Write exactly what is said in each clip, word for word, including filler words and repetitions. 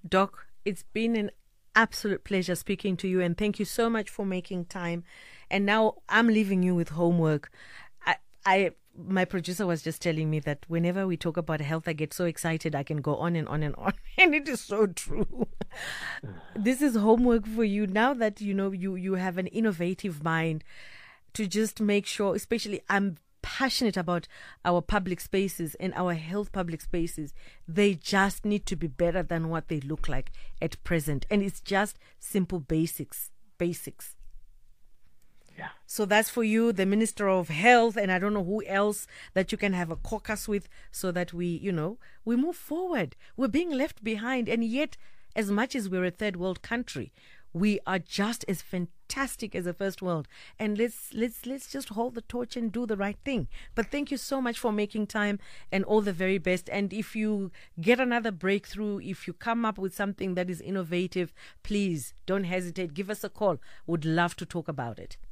Doc, it's been an absolute pleasure speaking to you, and thank you so much for making time. And now I'm leaving you with homework. I, I, my producer was just telling me that whenever we talk about health, I get so excited I can go on and on and on, and it is so true. This is homework for you now that you know you you have an innovative mind to just make sure, especially I'm passionate about our public spaces and our health public spaces. They just need to be better than what they look like at present. And it's just simple basics, basics. Yeah. So that's for you, the Minister of Health, and I don't know who else that you can have a caucus with so that we, you know, we move forward. We're being left behind. And yet, as much as we're a third world country, we are just as fantastic as a first world. And let's let's let's just hold the torch and do the right thing. But thank you so much for making time, and all the very best. And if you get another breakthrough, if you come up with something that is innovative, please don't hesitate. Give us a call. Would love to talk about it.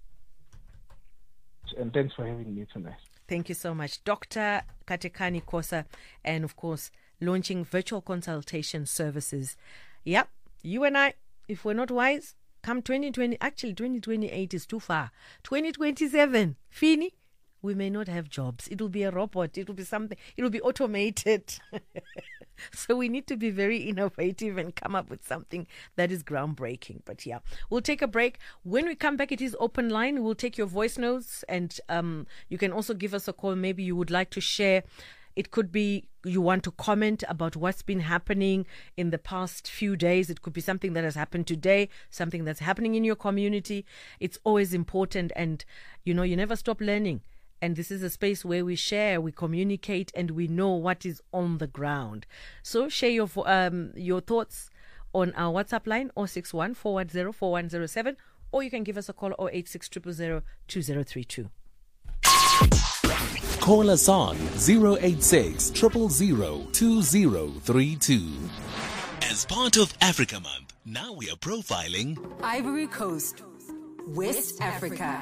And thanks for having me tonight. Thank you so much. Doctor Katekani Khosa, and of course, launching virtual consultation services. Yep, you and I, if we're not wise, come twenty twenty, actually twenty twenty-eight is too far. twenty twenty-seven, Fini, we may not have jobs. It will be a robot. It will be something. It will be automated. So we need to be very innovative and come up with something that is groundbreaking. But yeah, we'll take a break. When we come back, it is open line. We'll take your voice notes, and um, you can also give us a call. Maybe you would like to share. It could be you want to comment about what's been happening in the past few days. It could be something that has happened today, something that's happening in your community. It's always important, and you know, you never stop learning. And this is a space where we share, we communicate, and we know what is on the ground. So share your um, your thoughts on our WhatsApp line, zero six one, four one zero, four one zero seven, or you can give us a call, zero eight six, zero zero zero, two zero three two. Call us on zero eight six, zero zero zero, two zero three two. As part of Africa Month, now we are profiling Ivory Coast, West Africa.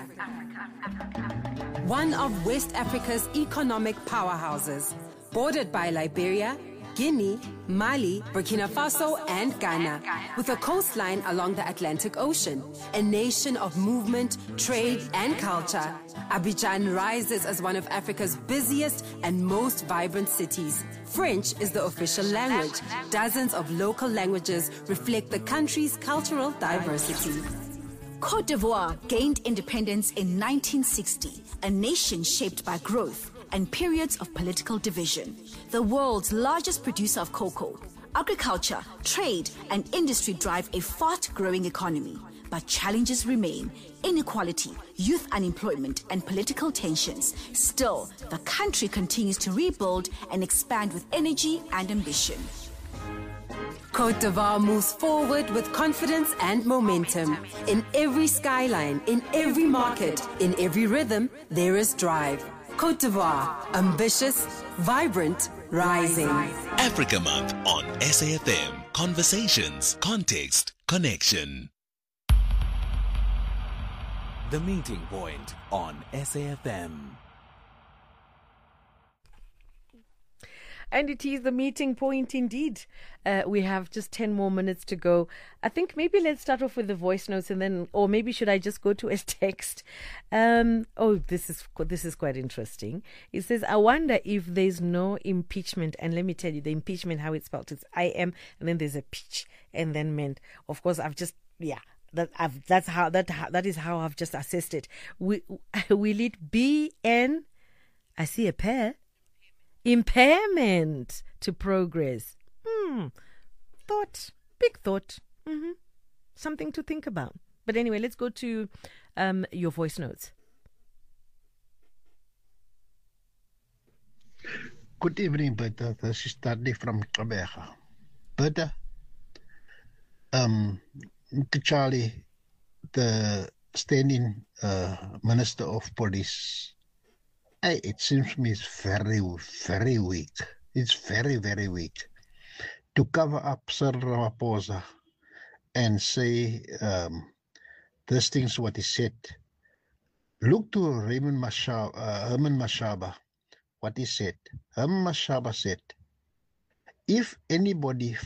One of West Africa's economic powerhouses, bordered by Liberia, Guinea, Mali, Burkina Faso, and Ghana, with a coastline along the Atlantic Ocean. A nation of movement, trade, and culture, Abidjan rises as one of Africa's busiest and most vibrant cities. French is the official language. Dozens of local languages reflect the country's cultural diversity. Côte d'Ivoire gained independence in nineteen sixty, a nation shaped by growth and periods of political division. The world's largest producer of cocoa, agriculture, trade, and industry drive a fast-growing economy. But challenges remain: inequality, youth unemployment, and political tensions. Still, the country continues to rebuild and expand with energy and ambition. Côte d'Ivoire moves forward with confidence and momentum. In every skyline, in every market, in every rhythm, there is drive. Côte d'Ivoire, ambitious, vibrant, rising. Africa Month on S A F M. Conversations, context, connection. The Meeting Point on S A F M. And it is the meeting point indeed. Uh, we have just ten more minutes to go. I think maybe let's start off with the voice notes, and then, or maybe should I just go to a text? Um, oh, this is this is quite interesting. It says, I wonder if there's no impeachment. And let me tell you, the impeachment, how it's spelled, it's I M, and then there's a pitch, and then meant. Of course, I've just, yeah. That I've that's how that that is how I've just assessed it. We, will it be an? I see a pair. Impairment to progress. Hmm. Thought. Big thought. Mm-hmm. Something to think about. But anyway, let's go to um, your voice notes. Good evening, Bertha. This is Stanley from Gqeberha. Bertha, um, Charlie, the standing uh, Minister of Police, Hey, it seems to me it's very, very weak. It's very, very weak. To cover up Sir Ramaphosa and say um, these things what he said. Look to Raymond Mashaba, uh, Herman Mashaba, what he said. Herman Mashaba said, if anybody